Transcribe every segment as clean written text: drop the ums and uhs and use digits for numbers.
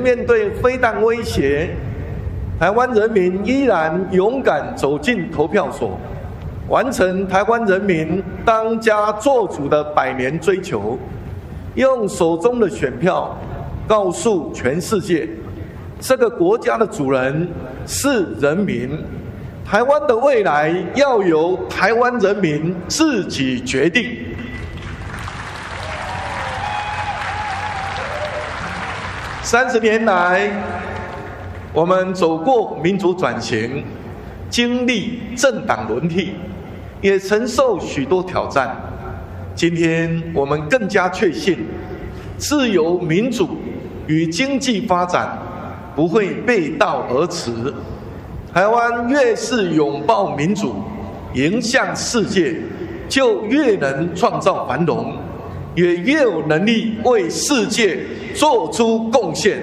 面对飞弹威胁，台湾人民依然勇敢走进投票所，完成台湾人民当家作主的100年追求，用手中的选票告诉全世界，这个国家的主人是人民，台湾的未来要由台湾人民自己决定。30年来，我们走过民主转型，经历政党轮替，也承受许多挑战。今天我们更加确信，自由民主与经济发展不会背道而驰。台湾越是拥抱民主，迎向世界，就越能创造繁荣，也越有能力为世界做出贡献。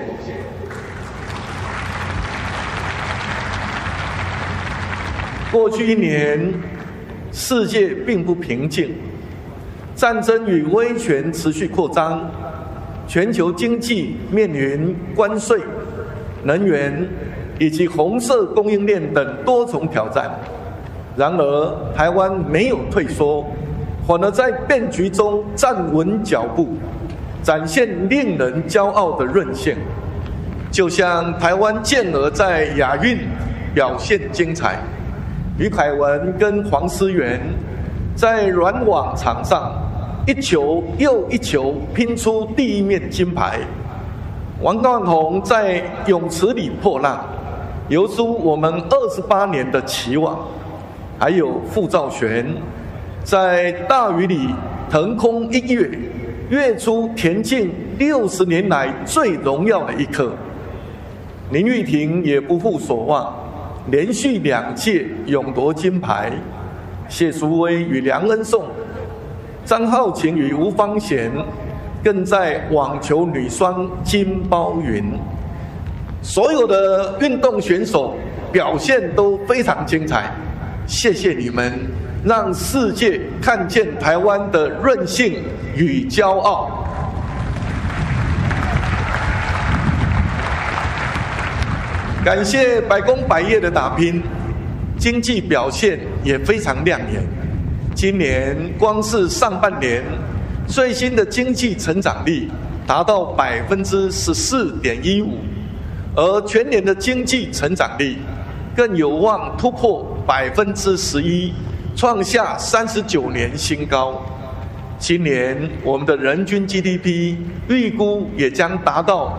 过去1年，世界并不平静，战争与威权持续扩张，全球经济面临关税、能源以及红色供应链等多重挑战。然而，台湾没有退缩，反而在变局中站稳脚步，展现令人骄傲的韧性。就像台湾健儿在亚运表现精彩，于凯文跟黄思源在软网场上一球又一球拼出第1面金牌，王冠宏在泳池里破浪，游出我们28年的期望。还有傅兆璇在大雨里腾空一跃，跃出田径60年来最荣耀的一刻。林玉婷也不负所望，连续2届勇夺金牌。谢淑薇与梁恩颂，张浩晴与吴芳贤更在网球女双金包云。所有的运动选手表现都非常精彩，谢谢你们，让世界看见台湾的韧性与骄傲。感谢百工百业的打拼，经济表现也非常亮眼。今年光是上半年，最新的经济成长率达到14.15%，而全年的经济成长率更有望突破11%，创下39年新高。今年我们的人均 GDP 预估也将达到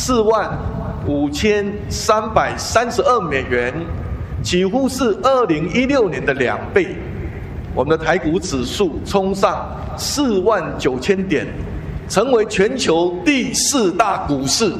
45332美元，几乎是2016年的2倍。我们的台股指数冲上49000点，成为全球第4大股市。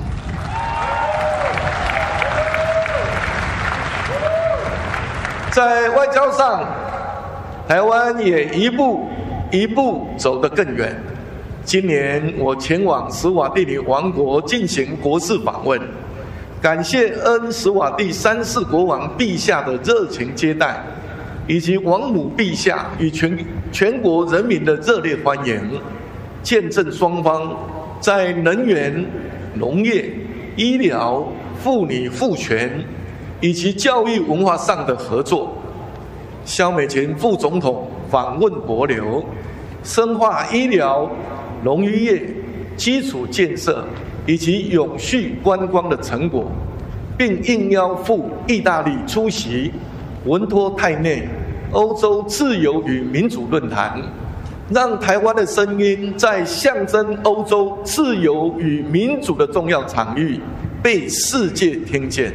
在外交上，台湾也一步一步走得更远。今年我前往史瓦帝尼王国进行国事访问，感谢恩史瓦帝3世国王陛下的热情接待，以及王母陛下与全国人民的热烈欢迎，见证双方在能源、农业、医疗、妇女妇权以及教育文化上的合作。萧美琴副总统访问帛琉，深化医疗、农渔业、基础建设以及永续观光的成果，并应邀赴意大利出席文托泰内欧洲自由与民主论坛，让台湾的声音在象征欧洲自由与民主的重要场域被世界听见。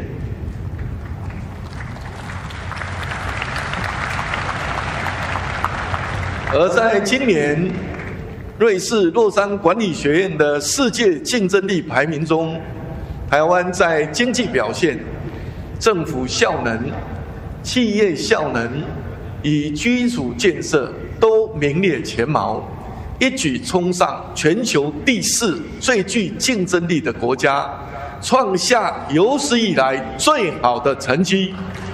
而在今年瑞士洛桑管理学院的世界竞争力排名中，台湾在经济表现、政府效能、企业效能与基础建设都名列前茅，一举冲上全球第4最具竞争力的国家，创下有史以来最好的成绩。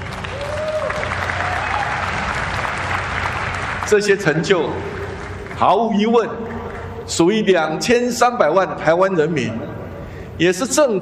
这些成就毫无疑问属于2300万台湾人民，也是政